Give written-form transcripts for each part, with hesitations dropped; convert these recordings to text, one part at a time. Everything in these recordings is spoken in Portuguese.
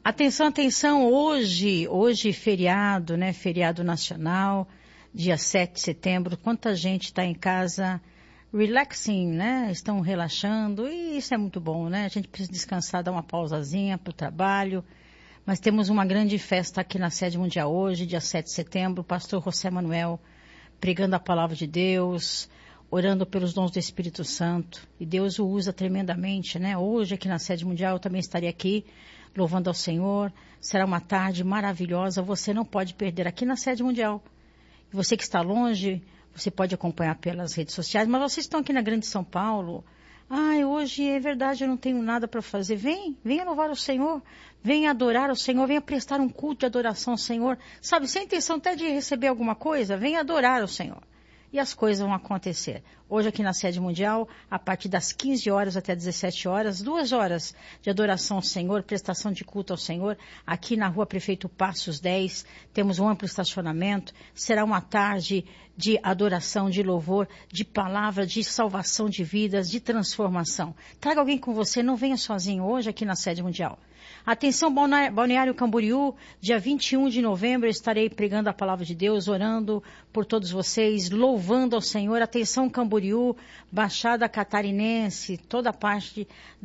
Atenção, atenção, hoje feriado, né? Feriado nacional, dia 7 de setembro. Quanta gente está em casa relaxing, né? Estão relaxando e isso é muito bom, né? A gente precisa descansar, dar uma pausazinha para o trabalho. Mas temos uma grande festa aqui na Sede Mundial hoje, dia 7 de setembro. O pastor José Manuel pregando a palavra de Deus, orando pelos dons do Espírito Santo. E Deus o usa tremendamente, né? Hoje aqui na Sede Mundial eu também estarei aqui louvando ao Senhor. Será uma tarde maravilhosa, você não pode perder aqui na Sede Mundial. E você que está longe, você pode acompanhar pelas redes sociais, mas vocês estão aqui na Grande São Paulo. Hoje é verdade, eu não tenho nada para fazer. Venha louvar o Senhor, venha adorar o Senhor, venha prestar um culto de adoração ao Senhor. Sabe, sem intenção até de receber alguma coisa, venha adorar o Senhor. E as coisas vão acontecer. Hoje aqui na Sede Mundial, a partir das 15 horas até 17 horas, 2 horas de adoração ao Senhor, prestação de culto ao Senhor. Aqui na Rua Prefeito Passos 10, temos um amplo estacionamento. Será uma tarde de adoração, de louvor, de palavra, de salvação de vidas, de transformação. Traga alguém com você, não venha sozinho hoje aqui na Sede Mundial. Atenção, Balneário Camboriú, dia 21 de novembro eu estarei pregando a palavra de Deus, orando por todos vocês, louvando ao Senhor. Atenção, Camboriú, Baixada Catarinense, toda a parte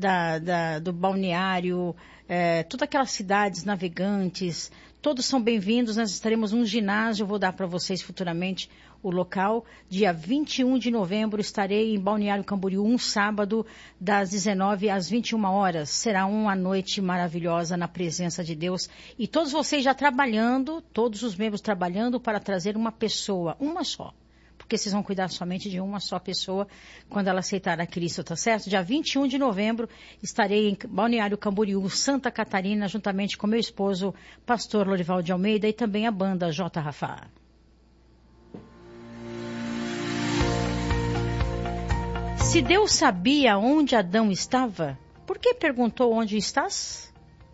do balneário, todas aquelas cidades navegantes, todos são bem-vindos. Nós estaremos num ginásio, eu vou dar para vocês futuramente o local. Dia 21 de novembro estarei em Balneário Camboriú, um sábado, das 19 às 21 horas. Será uma noite maravilhosa na presença de Deus. E todos vocês já trabalhando, todos os membros trabalhando para trazer uma pessoa, uma só. Porque vocês vão cuidar somente de uma só pessoa quando ela aceitar a Cristo, tá certo? Dia 21 de novembro estarei em Balneário Camboriú, Santa Catarina, juntamente com meu esposo, pastor Lorival de Almeida, e também a banda J. Rafa. Se Deus sabia onde Adão estava, por que perguntou onde estás?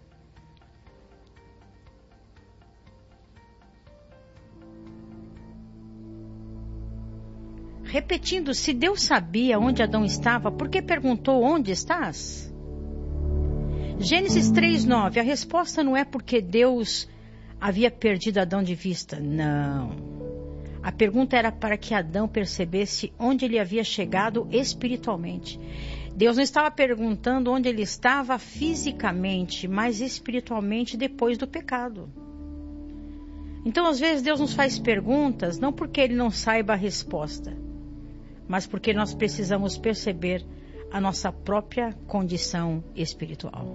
Repetindo, se Deus sabia onde Adão estava, por que perguntou onde estás? Gênesis 3:9, a resposta não é porque Deus havia perdido Adão de vista, não. A pergunta era para que Adão percebesse onde ele havia chegado espiritualmente. Deus não estava perguntando onde ele estava fisicamente, mas espiritualmente depois do pecado. Então, às vezes, Deus nos faz perguntas, não porque Ele não saiba a resposta, mas porque nós precisamos perceber a nossa própria condição espiritual.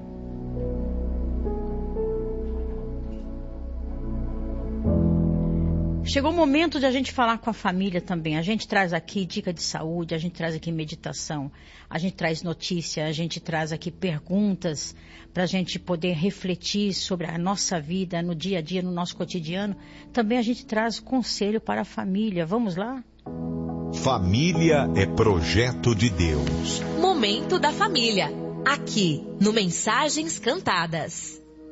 Chegou o momento de a gente falar com a família também. A gente traz aqui dica de saúde, a gente traz aqui meditação, a gente traz notícia, a gente traz aqui perguntas para a gente poder refletir sobre a nossa vida no dia a dia, no nosso cotidiano. Também a gente traz conselho para a família. Vamos lá? Família é projeto de Deus. Momento da família. Aqui, no Mensagens Cantadas.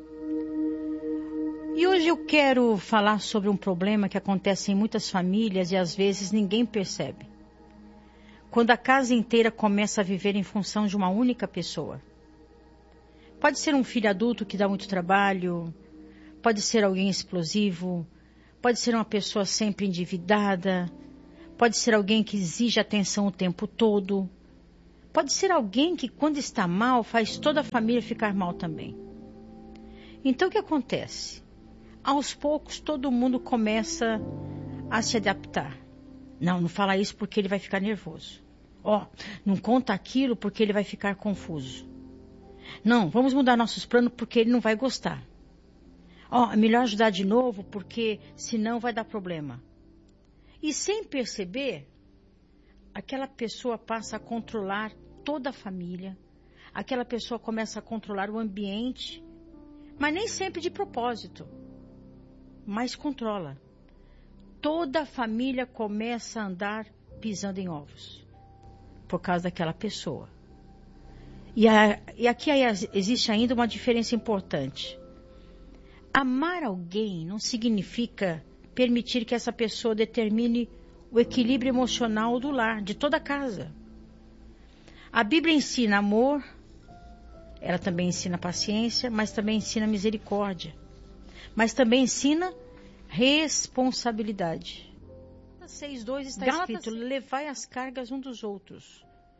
E hoje eu quero falar sobre um problema que acontece em muitas famílias e às vezes ninguém percebe. Quando a casa inteira começa a viver em função de uma única pessoa. Pode ser um filho adulto que dá muito trabalho, pode ser alguém explosivo, pode ser uma pessoa sempre endividada, pode ser alguém que exige atenção o tempo todo, pode ser alguém que quando está mal faz toda a família ficar mal também. Então o que acontece? Aos poucos, todo mundo começa a se adaptar. Não fala isso porque ele vai ficar nervoso. Não conta aquilo porque ele vai ficar confuso. Não, vamos mudar nossos planos porque ele não vai gostar. É melhor ajudar de novo porque senão vai dar problema. E sem perceber, aquela pessoa passa a controlar toda a família. Aquela pessoa começa a controlar o ambiente, mas nem sempre de propósito. Mas controla. Toda a família começa a andar pisando em ovos. Por causa daquela pessoa. E aqui existe ainda uma diferença importante. Amar alguém não significa permitir que essa pessoa determine o equilíbrio emocional do lar, de toda a casa. A Bíblia ensina amor, Ela também ensina paciência, mas também ensina misericórdia. Mas também ensina responsabilidade. 6:2 está escrito: levai as cargas um dos outros.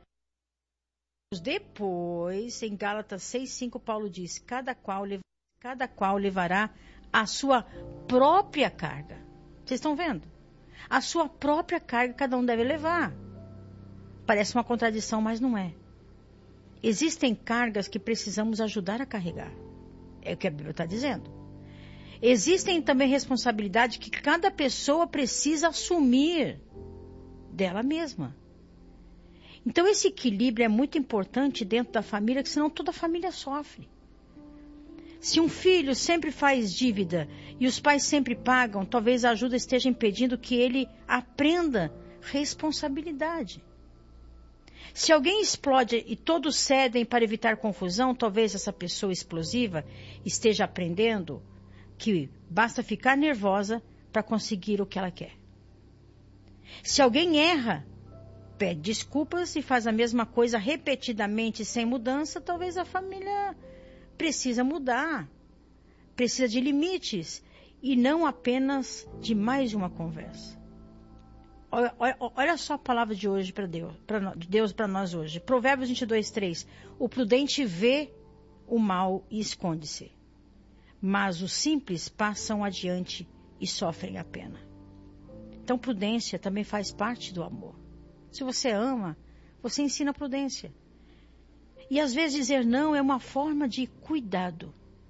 Depois, em Gálatas 6:5, Paulo diz: cada qual levará a sua própria carga. Vocês estão vendo? A sua própria carga cada um deve levar. Parece uma contradição, mas não é. Existem cargas que precisamos ajudar a carregar. É o que a Bíblia está dizendo. Existem também responsabilidades que cada pessoa precisa assumir dela mesma. Então esse equilíbrio é muito importante dentro da família, que senão toda a família sofre. Se um filho sempre faz dívida e os pais sempre pagam, talvez a ajuda esteja impedindo que ele aprenda responsabilidade. Se alguém explode e todos cedem para evitar confusão, talvez essa pessoa explosiva esteja aprendendo que basta ficar nervosa para conseguir o que ela quer. Se alguém erra, pede desculpas e faz a mesma coisa repetidamente sem mudança, talvez a família precisa mudar, precisa de limites e não apenas de mais uma conversa. Olha só a palavra de hoje de Deus para nós hoje. Provérbios 22:3. O prudente vê o mal e esconde-se, mas os simples passam adiante e sofrem a pena. Então prudência também faz parte do amor. Se você ama, você ensina prudência. E às vezes dizer não é uma forma de cuidado.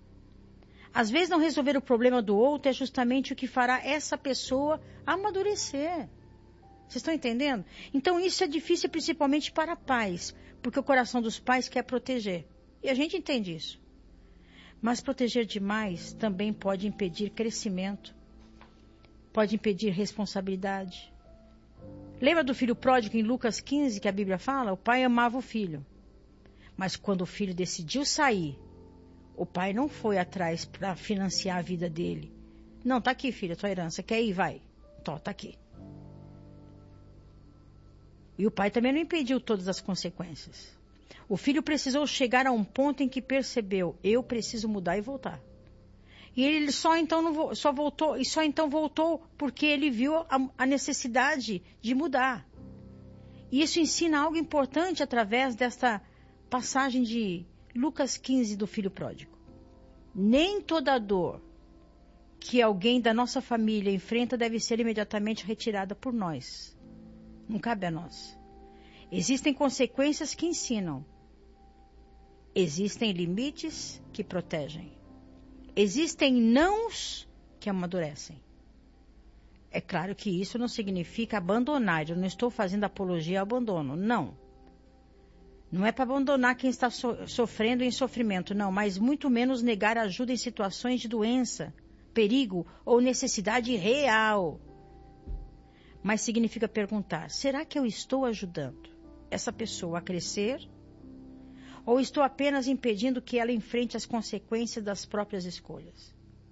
Às vezes não resolver o problema do outro é justamente o que fará essa pessoa amadurecer. Vocês estão entendendo? Então isso é difícil principalmente para pais, porque o coração dos pais quer proteger. E a gente entende isso. Mas proteger demais também pode impedir crescimento, pode impedir responsabilidade. Lembra do filho pródigo em Lucas 15 que a Bíblia fala? O pai amava o filho. Mas quando o filho decidiu sair, o pai não foi atrás para financiar a vida dele. Não, tá aqui, filho, a tua herança. Quer ir? Vai. Tá aqui. E o pai também não impediu todas as consequências. O filho precisou chegar a um ponto em que percebeu: eu preciso mudar e voltar. E ele só então voltou porque ele viu a necessidade de mudar. E isso ensina algo importante através desta passagem de Lucas 15 do filho pródigo. Nem toda dor que alguém da nossa família enfrenta deve ser imediatamente retirada por nós. Não cabe a nós. Existem consequências que ensinam. Existem limites que protegem. Existem nãos que amadurecem. É claro que isso não significa abandonar. Eu não estou fazendo apologia ao abandono. Não. Não é para abandonar quem está sofrendo em sofrimento, não. Mas muito menos negar ajuda em situações de doença, perigo ou necessidade real. Mas significa perguntar: será que eu estou ajudando essa pessoa a crescer? Ou estou apenas impedindo que ela enfrente as consequências das próprias escolhas?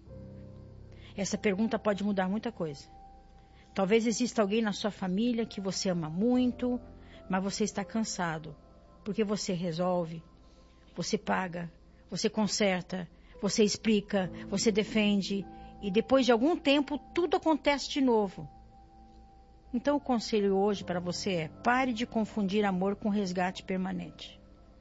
Essa pergunta pode mudar muita coisa. Talvez exista alguém na sua família que você ama muito, mas você está cansado, porque você resolve, você paga, você conserta, você explica, você defende, e depois de algum tempo tudo acontece de novo. Então o conselho hoje para você é: pare de confundir amor com resgate permanente.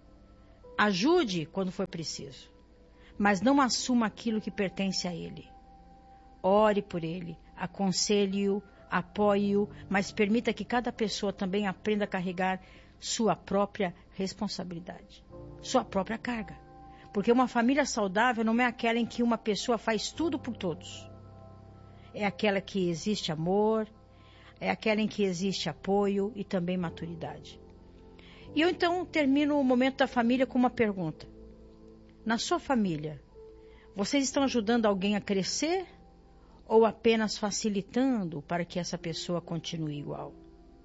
Ajude quando for preciso, mas não assuma aquilo que pertence a ele. Ore por ele, aconselhe-o, apoie-o, mas permita que cada pessoa também aprenda a carregar sua própria responsabilidade, sua própria carga. Porque uma família saudável não é aquela em que uma pessoa faz tudo por todos. É aquela que existe amor, é aquela em que existe apoio e também maturidade. E eu então termino o momento da família com uma pergunta. Na sua família, vocês estão ajudando alguém a crescer ou apenas facilitando para que essa pessoa continue igual?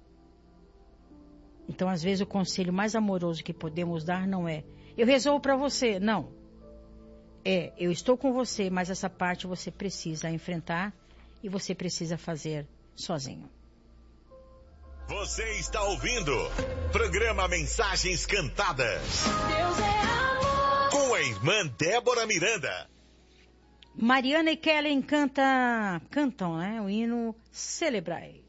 Então, às vezes, o conselho mais amoroso que podemos dar não é: eu resolvo para você. Não. É: eu estou com você, mas essa parte você precisa enfrentar e você precisa fazer sozinho. Você está ouvindo programa Mensagens Cantadas. Deus é amor. a irmã Débora Miranda. Mariana e Kellen cantam, né, o hino Celebrai.